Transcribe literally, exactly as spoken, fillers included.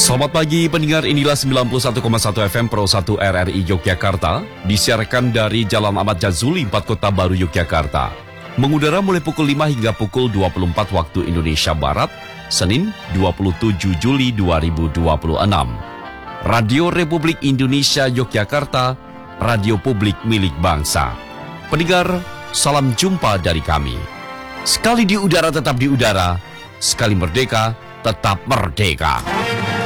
Selamat pagi pendengar, inilah sembilan puluh satu koma satu F M Pro satu R R I Yogyakarta, disiarkan dari Jalan Ahmad Jazuli, empat Kota Baru, Yogyakarta. Mengudara mulai pukul lima hingga pukul dua puluh empat waktu Indonesia Barat, Senin dua puluh tujuh Juli dua ribu dua puluh enam. Radio Republik Indonesia Yogyakarta, radio publik milik bangsa. Pendengar, salam jumpa dari kami. Sekali di udara tetap di udara, sekali merdeka tetap merdeka.